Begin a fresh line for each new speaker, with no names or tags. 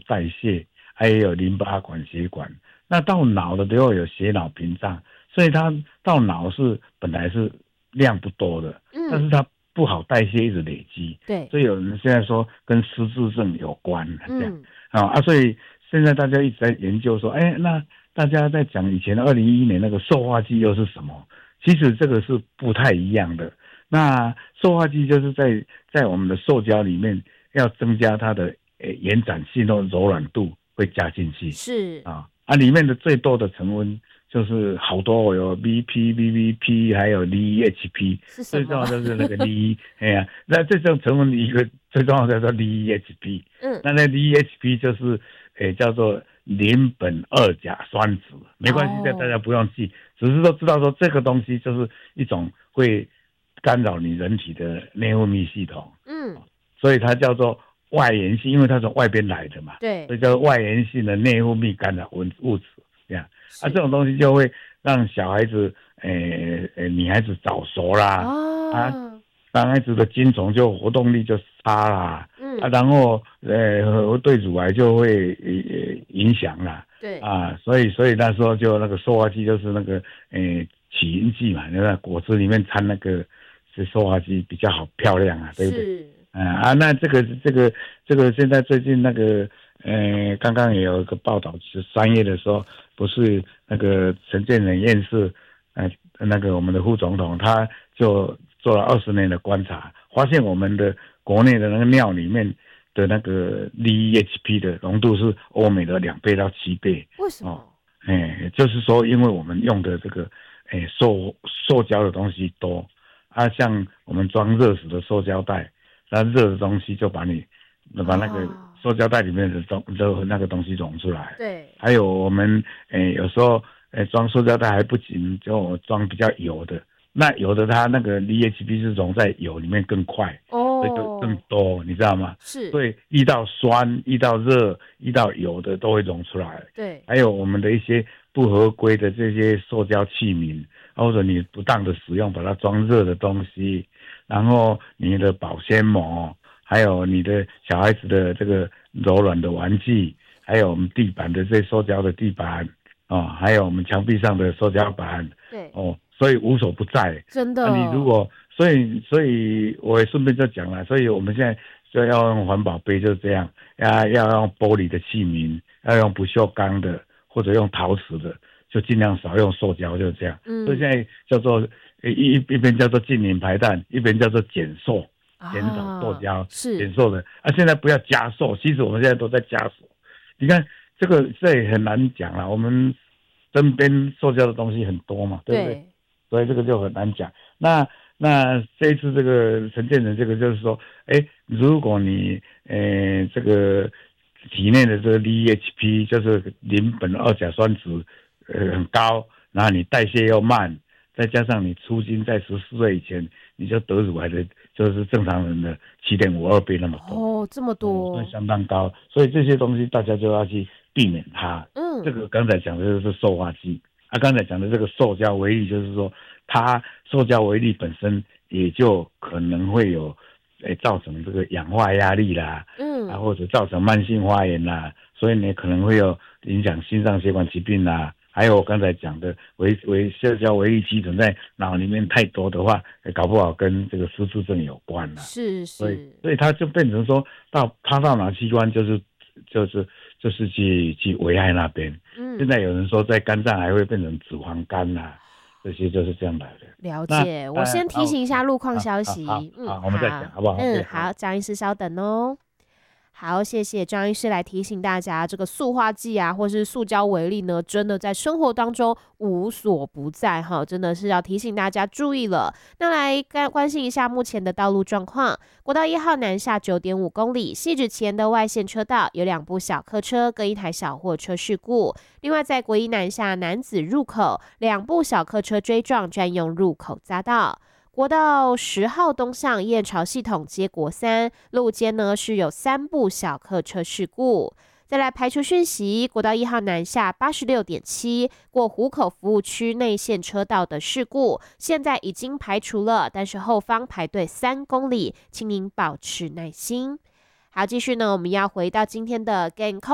代谢，还有淋巴管、血管。那到脑的时候有血脑屏障，所以它到脑本来是量不多的，但是它不好代谢，一直累积。
对，
所以有人现在说跟失智症有关，这样所以现在大家一直在研究说，那大家在讲以前2011年那个塑化剂又是什么？其实这个是不太一样的。那塑化剂就是在我们的塑胶里面要增加它的延展性和柔软度，会加进去。
是
里面的最多的成分就是好多，有 BP、VVP 还有 DEHP， 最重要就是那个 DE 那这种成分一个最重要的叫做 DEHP。那 DEHP 就是叫做邻苯二甲酸酯，没关系，大家不用记，只是说知道说这个东西就是一种会干扰你人体的内分泌系统。所以它叫做外源性，因为它从外边来的嘛，
对，
所以叫做外源性的内分泌干扰物质，这样这种东西就会让小孩子女孩子早熟啦，男孩子的精虫就活动力就差啦，然后对乳癌就会影响啦，
对
所以那时候就那个塑化剂就是那个起因剂嘛，那个果汁里面掺那个是塑化剂比较好漂亮啊，对不对？那这个现在最近那个刚刚也有一个报道，是3月的时候，不是那个陈建仁院士，那个我们的副总统，他就做了20年的观察，发现我们的国内的那个尿里面的那个 DEHP 的浓度是欧美的2倍到7倍。
为什么？
就是说，因为我们用的这个塑胶的东西多，像我们装热食的塑胶袋。那热的东西就把那个塑胶袋里面的那个东西溶出来。
对。还
有我们有时候装塑胶袋还不仅就装比较油的，那有的它那个 DHP 是溶在油里面更快，所以就更多，你知道吗？
是。
所以遇到酸、遇到热、遇到油的都会溶出来。
对。还
有我们的一些不合规的这些塑胶器皿，或者你不当的使用，把它装热的东西。然后你的保鲜膜，还有你的小孩子的这个柔软的玩具，还有我们地板的这塑胶的地板还有我们墙壁上的塑胶板，
对
所以无所不在。
真的。
你如果所以我也顺便就讲了，所以我们现在就要用环保杯，就是这样，要用玻璃的器皿，要用不锈钢的或者用陶瓷的，就尽量少用塑胶，就是这样。所以现在叫做。一边叫做净零排碳，一边叫做减塑，减少塑胶，减塑的。现在不要加塑，其实我们现在都在加塑。你看这也很难讲啦，我们身边塑胶的东西很多嘛，对不对？所以这个就很难讲。那这一次这个陈建仁这个就是说，如果你这个体内的这个 DEHP 就是邻苯二甲酸酯很高，然后你代谢又慢。再加上你出经在14岁以前，你就得乳癌的，就是正常人的7.52倍那么多。
这么多，
所以相当高。所以这些东西大家就要去避免它。这个刚才讲的就是塑化剂。刚才讲的这个塑胶微粒，就是说它塑胶微粒本身也就可能会有，造成这个氧化压力啦，或者造成慢性发炎啦，所以呢可能会有影响心脏血管疾病啦。还有我刚才讲的塑胶微粒积存在脑里面太多的话，搞不好跟这个失智症有关了。
是。
所以它就变成说它到哪器官就是去危害那边。现在有人说在肝脏还会变成脂肪肝啦，这些就是这样来的。
了解。我先提醒一下路况消息。
好，我们再讲好不好？
好，张医师稍等哦。好，谢谢张医师来提醒大家，这个塑化剂啊，或是塑胶微粒呢，真的在生活当中无所不在哈，真的是要提醒大家注意了。那来关心一下目前的道路状况。国道1号南下9.5公里，汐止前的外线车道有2部小客车跟1台小货车事故。另外，在国一南下楠梓入口，2部小客车追撞，占用入口匝道。国道10号东向燕巢系统接国3路肩呢是有3部小客车事故。再来排除讯息，国道1号南下86.7过湖口服务区内线车道的事故，现在已经排除了，但是后方排队3公里，请您保持耐心。好，继续呢，我们要回到今天的健康